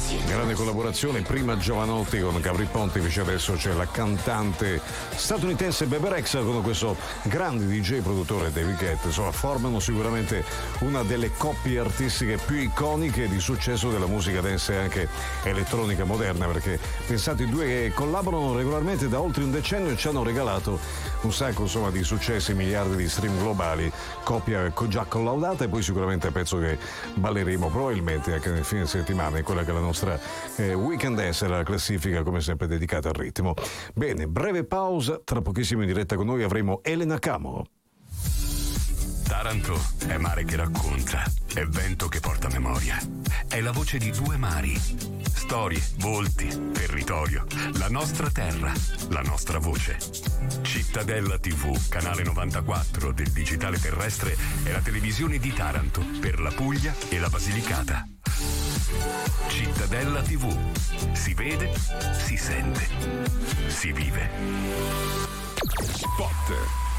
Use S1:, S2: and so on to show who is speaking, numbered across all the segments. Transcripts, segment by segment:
S1: Grande collaborazione, prima Giovanotti con Gabri Pontifici, adesso c'è la cantante statunitense Bebe Rexha con questo grande DJ produttore David Guetta. Insomma, formano sicuramente una delle coppie artistiche più iconiche di successo della musica dance e anche elettronica moderna, perché pensate, i due che collaborano regolarmente da oltre un decennio e ci hanno regalato un sacco, insomma, di successi, miliardi di stream globali, coppia già collaudata, e poi sicuramente pezzo che balleremo probabilmente anche nel fine settimana in quella che è la nostra Weekend Dance, la classifica come sempre dedicata al ritmo. Bene, breve pausa, tra pochissimo in diretta con noi avremo Elena Camo.
S2: Taranto è mare che racconta, è vento che porta memoria, è la voce di due mari, storie, volti, territorio, la nostra terra, la nostra voce. Cittadella TV, canale 94 del digitale terrestre, è la televisione di Taranto per la Puglia e la Basilicata. Cittadella TV, si vede, si sente, si vive. Spot.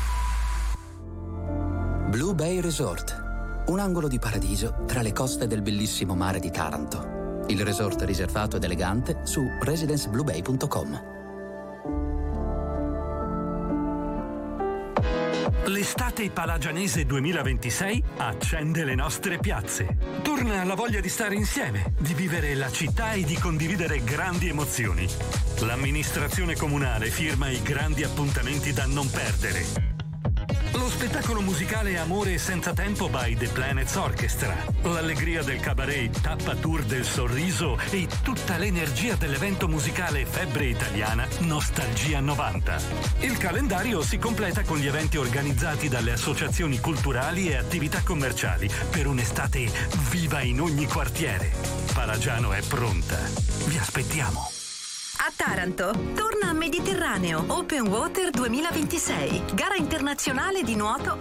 S3: Blue Bay Resort, un angolo di paradiso tra le coste del bellissimo mare di Taranto. Il resort riservato ed elegante su residencebluebay.com.
S4: L'estate palagianese 2026 accende le nostre piazze. Torna la voglia di stare insieme, di vivere la città e di condividere grandi emozioni. L'amministrazione comunale firma i grandi appuntamenti da non perdere. Lo spettacolo musicale Amore senza tempo by The Planets Orchestra, l'allegria del cabaret Tappa Tour del Sorriso e tutta l'energia dell'evento musicale Febbre Italiana Nostalgia 90. Il calendario si completa con gli eventi organizzati dalle associazioni culturali e attività commerciali per un'estate viva in ogni quartiere. Palagiano è pronta. Vi aspettiamo.
S5: A Taranto torna Mediterraneo Open Water 2026, gara internazionale di nuoto